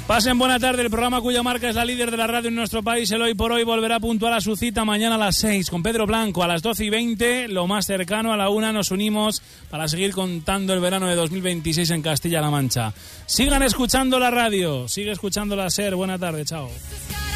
Pasen buena tarde. El programa cuya marca es la líder de la radio en nuestro país, el Hoy por Hoy, volverá puntual a su cita mañana a las 6 con Pedro Blanco. A las 12:20, lo más cercano, a la 1 nos unimos para seguir contando el verano de 2026 en Castilla-La Mancha. Sigan escuchando la radio, sigue escuchando la SER. Buena tarde, chao.